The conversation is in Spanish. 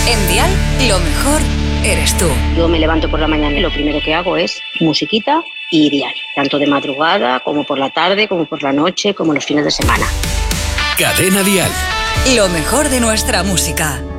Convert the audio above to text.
En Dial, lo mejor eres tú. Yo me levanto por la mañana y lo primero que hago es musiquita y Dial. Tanto de madrugada, como por la tarde, como por la noche, como los fines de semana. Cadena Dial. Lo mejor de nuestra música.